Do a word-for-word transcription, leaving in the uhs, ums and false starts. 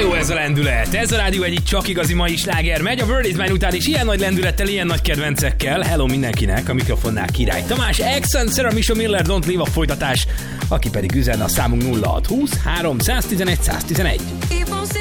jó ez a lendület. Ez a rádió egyik csak igazi mai sláger megy. A World Is Mine után is ilyen nagy lendülettel, ilyen nagy kedvencekkel. Hello mindenkinek, a mikrofonnál Király Tamás, X and Sarah Misha Miller, Don't Leave a folytatás, aki pedig üzen a számunk nulla hat húsz három tizenegy száz tizenegy.